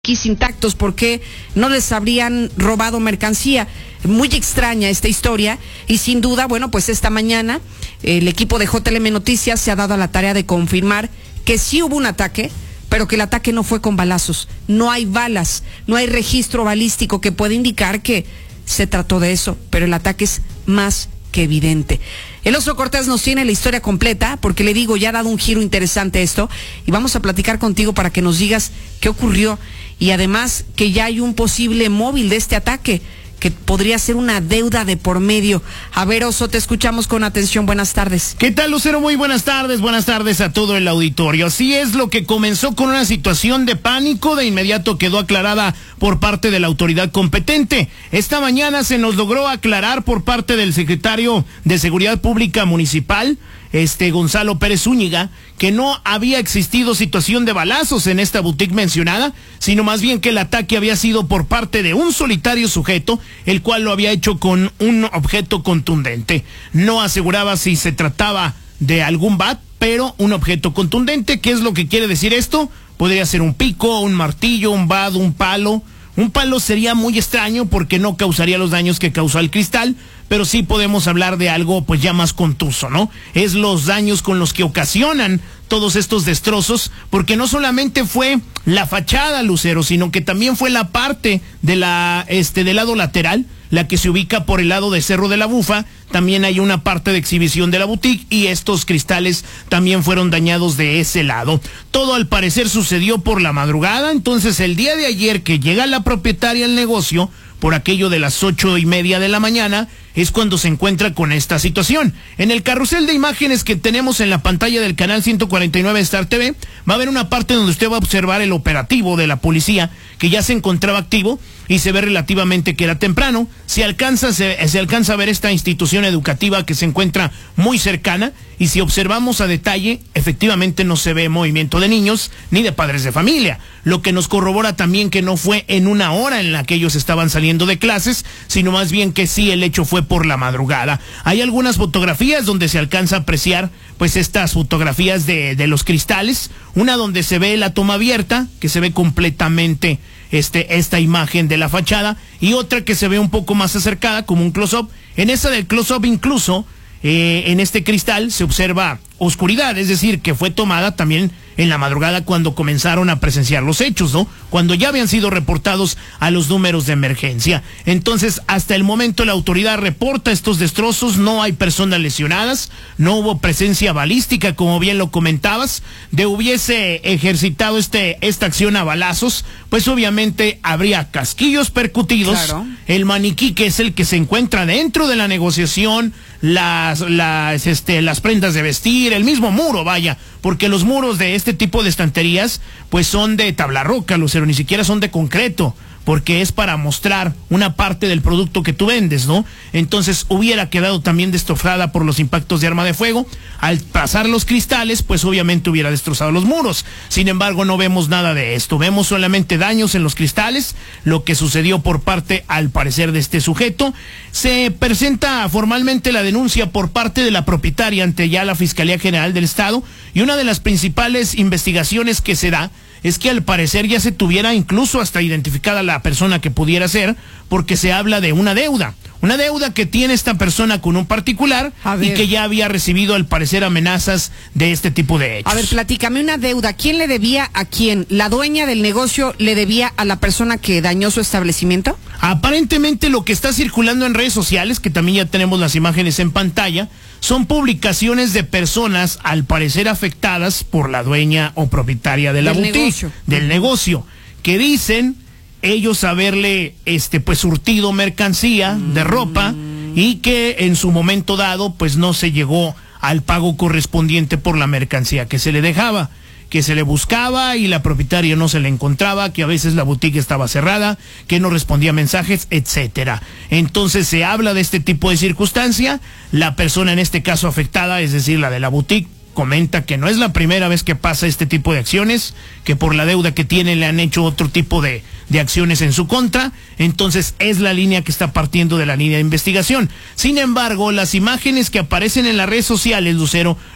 intactos, ¿por qué no les habrían robado mercancía? Muy extraña esta historia y sin duda, bueno, pues esta mañana el equipo de JLM Noticias se ha dado a la tarea de confirmar que sí hubo un ataque, pero que el ataque no fue con balazos. No hay balas, no hay registro balístico que pueda indicar que se trató de eso, pero el ataque es más que evidente. El Oso Cortés nos tiene la historia completa, porque le digo, ya ha dado un giro interesante esto, y vamos a platicar contigo para que nos digas qué ocurrió, y además que ya hay un posible móvil de este ataque, que podría ser una deuda de por medio. A ver, Oso, te escuchamos con atención. Buenas tardes. ¿Qué tal, Lucero? Muy buenas tardes a todo el auditorio. Así es, lo que comenzó con una situación de pánico, de inmediato quedó aclarada por parte de la autoridad competente. Esta mañana se nos logró aclarar por parte del secretario de Seguridad Pública Municipal, Gonzalo Pérez Zúñiga, que no había existido situación de balazos en esta boutique mencionada, sino más bien que el ataque había sido por parte de un solitario sujeto, el cual lo había hecho con un objeto contundente. No aseguraba si se trataba de algún bat, pero un objeto contundente. ¿Qué es lo que quiere decir esto? Podría ser un pico, un martillo, un bat, un palo. Un palo sería muy extraño porque no causaría los daños que causó el cristal, pero sí podemos hablar de algo pues ya más contuso, ¿no? Es los daños con los que ocasionan todos estos destrozos, porque no solamente fue la fachada, Lucero, sino que también fue la parte de del lado lateral, la que se ubica por el lado de Cerro de la Bufa. También hay una parte de exhibición de la boutique y estos cristales también fueron dañados de ese lado. Todo al parecer sucedió por la madrugada. Entonces el día de ayer que llega la propietaria al negocio, por aquello de las 8:30 de la mañana, es cuando se encuentra con esta situación. En el carrusel de imágenes que tenemos en la pantalla del canal 149 Star TV, va a haber una parte donde usted va a observar el operativo de la policía, que ya se encontraba activo y se ve relativamente que era temprano. Se alcanza a ver esta institución educativa que se encuentra muy cercana, y si observamos a detalle, efectivamente no se ve movimiento de niños ni de padres de familia, lo que nos corrobora también que no fue en una hora en la que ellos estaban saliendo de clases, sino más bien que sí, el hecho fue por la madrugada. Hay algunas fotografías donde se alcanza a apreciar pues estas fotografías de los cristales, una donde se ve la toma abierta, que se ve completamente esta imagen de la fachada, y otra que se ve un poco más acercada como un close-up. En esa del close-up incluso, en este cristal se observa oscuridad, es decir, que fue tomada también en la madrugada cuando comenzaron a presenciar los hechos, ¿no? Cuando ya habían sido reportados a los números de emergencia. Entonces, hasta el momento la autoridad reporta estos destrozos, no hay personas lesionadas, no hubo presencia balística, como bien lo comentabas. De hubiese ejercitado esta acción a balazos, pues obviamente habría casquillos percutidos, claro. El maniquí, que es el que se encuentra dentro de la negociación, las prendas de vestir, el mismo muro, vaya, porque los muros de este tipo de estanterías pues son de tabla roca, Lucero, ni siquiera son de concreto, porque es para mostrar una parte del producto que tú vendes, ¿no? Entonces hubiera quedado también destrozada por los impactos de arma de fuego. Al pasar los cristales, pues obviamente hubiera destrozado los muros. Sin embargo, no vemos nada de esto. Vemos solamente daños en los cristales, lo que sucedió por parte, al parecer, de este sujeto. Se presenta formalmente la denuncia por parte de la propietaria ante ya la Fiscalía General del Estado, y una de las principales investigaciones que se da es que al parecer ya se tuviera incluso hasta identificada la persona que pudiera ser, porque se habla de una deuda que tiene esta persona con un particular y que ya había recibido al parecer amenazas de este tipo de hechos. A ver, platícame, una deuda, ¿quién le debía a quién? ¿La dueña del negocio le debía a la persona que dañó su establecimiento? Aparentemente lo que está circulando en redes sociales, que también ya tenemos las imágenes en pantalla, son publicaciones de personas al parecer afectadas por la dueña o propietaria de la boutique, del negocio, que dicen ellos haberle pues surtido mercancía de ropa, y que en su momento dado pues no se llegó al pago correspondiente por la mercancía que se le dejaba, que se le buscaba y la propietaria no se le encontraba, que a veces la boutique estaba cerrada, que no respondía mensajes, etcétera. Entonces se habla de este tipo de circunstancia. La persona en este caso afectada, es decir, la de la boutique, comenta que no es la primera vez que pasa este tipo de acciones, que por la deuda que tiene le han hecho otro tipo de acciones en su contra. Entonces es la línea que está partiendo de la línea de investigación. Sin embargo, las imágenes que aparecen en las redes sociales, Lucero,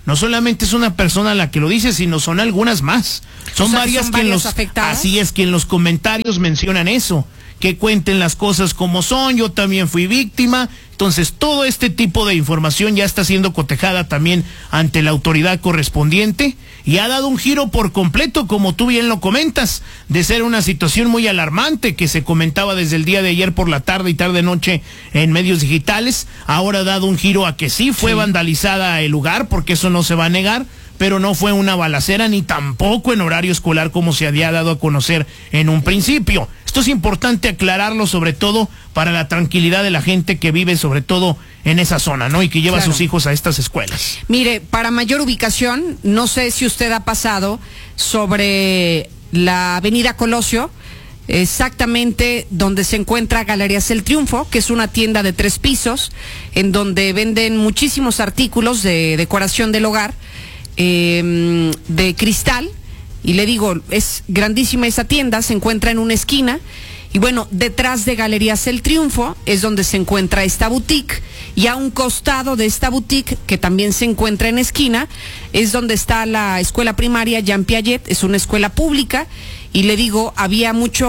no solamente es una persona la que lo dice, sino son algunas más. Son varias que afectadas. Así es, que en los comentarios mencionan eso, que cuenten las cosas como son, yo también fui víctima. Entonces, todo este tipo de información ya está siendo cotejada también ante la autoridad correspondiente y ha dado un giro por completo, como tú bien lo comentas, de ser una situación muy alarmante que se comentaba desde el día de ayer por la tarde y tarde-noche en medios digitales. Ahora ha dado un giro a que sí fue vandalizada el lugar, porque eso no se va a negar, pero no fue una balacera ni tampoco en horario escolar como se había dado a conocer en un principio. Esto es importante aclararlo, sobre todo para la tranquilidad de la gente que vive sobre todo en esa zona, ¿no? Y que lleva a sus hijos a estas escuelas. Mire, para mayor ubicación, no sé si usted ha pasado sobre la avenida Colosio, exactamente donde se encuentra Galerías El Triunfo, que es una tienda de 3 pisos, en donde venden muchísimos artículos de decoración del hogar, de cristal. Y le digo, es grandísima esa tienda, se encuentra en una esquina. Y bueno, detrás de Galerías El Triunfo es donde se encuentra esta boutique. Y a un costado de esta boutique, que también se encuentra en esquina, es donde está la escuela primaria Jean Piaget. Es una escuela pública. Y le digo, había mucha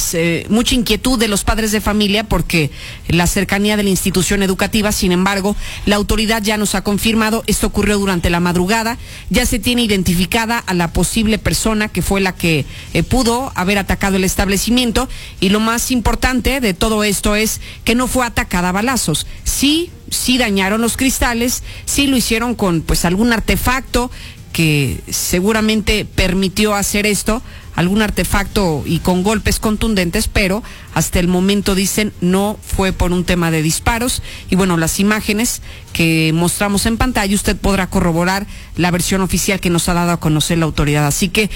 inquietud de los padres de familia porque la cercanía de la institución educativa. Sin embargo, la autoridad ya nos ha confirmado, esto ocurrió durante la madrugada, ya se tiene identificada a la posible persona que fue la que pudo haber atacado el establecimiento. Y lo más importante de todo esto es que no fue atacada a balazos. Sí dañaron los cristales, sí lo hicieron con algún artefacto que seguramente permitió hacer esto, algún artefacto y con golpes contundentes, pero hasta el momento dicen no fue por un tema de disparos. Y bueno, las imágenes que mostramos en pantalla, usted podrá corroborar la versión oficial que nos ha dado a conocer la autoridad. Así que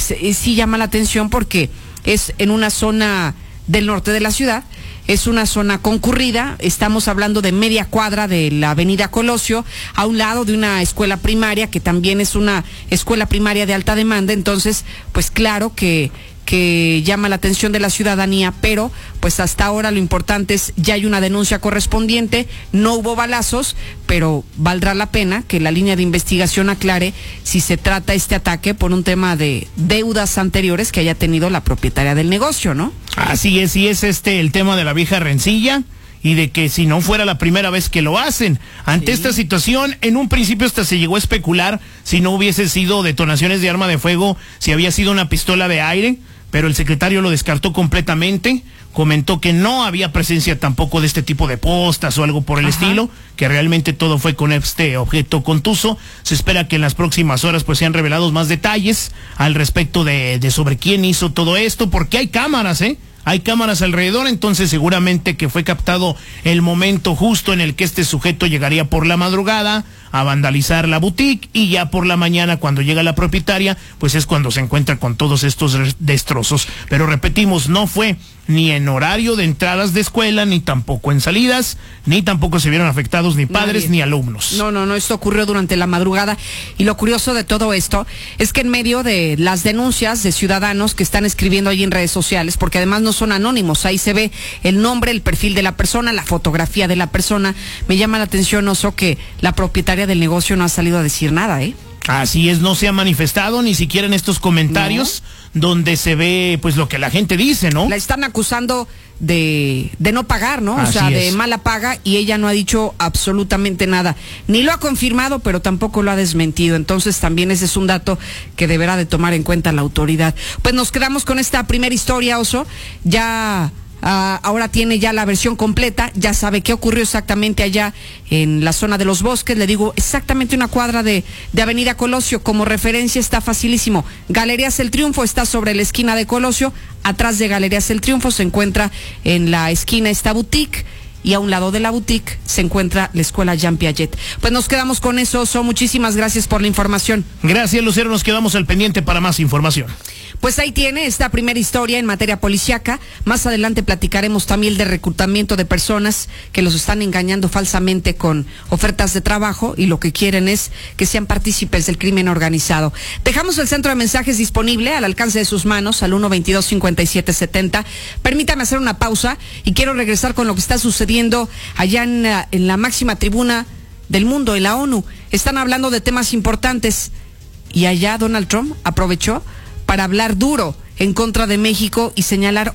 sí llama la atención porque es en una zona del norte de la ciudad. Es una zona concurrida, estamos hablando de media cuadra de la avenida Colosio, a un lado de una escuela primaria, que también es una escuela primaria de alta demanda. Entonces, claro que llama la atención de la ciudadanía, pero hasta ahora lo importante es, ya hay una denuncia correspondiente, no hubo balazos, pero valdrá la pena que la línea de investigación aclare si se trata este ataque por un tema de deudas anteriores que haya tenido la propietaria del negocio, ¿no? Así es, y es el tema de la vieja rencilla, y de que si no fuera la primera vez que lo hacen. Ante esta situación, en un principio hasta se llegó a especular si no hubiese sido detonaciones de arma de fuego, si había sido una pistola de aire, pero el secretario lo descartó completamente. Comentó que no había presencia tampoco de este tipo de postas o algo por el estilo, que realmente todo fue con este objeto contuso. Se espera que en las próximas horas sean revelados más detalles al respecto de sobre quién hizo todo esto, porque hay cámaras, hay cámaras alrededor, entonces seguramente que fue captado el momento justo en el que este sujeto llegaría por la madrugada a vandalizar la boutique, y ya por la mañana, cuando llega la propietaria, es cuando se encuentra con todos estos destrozos. Pero repetimos, no fue ni en horario de entradas de escuela, ni tampoco en salidas, ni tampoco se vieron afectados ni padres ni alumnos. No, esto ocurrió durante la madrugada. Y lo curioso de todo esto es que en medio de las denuncias de ciudadanos que están escribiendo ahí en redes sociales, porque además no son anónimos, ahí se ve el nombre, el perfil de la persona, la fotografía de la persona. Me llama la atención, Oso, que la propietaria del negocio no ha salido a decir nada, Así es, no se ha manifestado ni siquiera en estos comentarios donde se ve lo que la gente dice, ¿no? La están acusando de no pagar, ¿no? Así de mala paga, y ella no ha dicho absolutamente nada. Ni lo ha confirmado, pero tampoco lo ha desmentido. Entonces también ese es un dato que deberá de tomar en cuenta la autoridad. Nos quedamos con esta primera historia, Oso. Ya ahora tiene ya la versión completa, ya sabe qué ocurrió exactamente allá en la zona de Los Bosques. Le digo, exactamente una cuadra de avenida Colosio. Como referencia está facilísimo. Galerías El Triunfo está sobre la esquina de Colosio. Atrás de Galerías El Triunfo se encuentra en la esquina esta boutique, y a un lado de la boutique se encuentra la escuela Jean Piaget. Nos quedamos con eso, Oso. Muchísimas gracias por la información. Gracias, Lucero. Nos quedamos al pendiente para más información. Ahí tiene esta primera historia en materia policiaca. Más adelante platicaremos también de reclutamiento de personas que los están engañando falsamente con ofertas de trabajo, y lo que quieren es que sean partícipes del crimen organizado. Dejamos el centro de mensajes disponible al alcance de sus manos al 122-5770. Permítame hacer una pausa y quiero regresar con lo que está sucediendo allá en la máxima tribuna del mundo, en la ONU. Están hablando de temas importantes. Y allá Donald Trump aprovechó para hablar duro en contra de México y señalar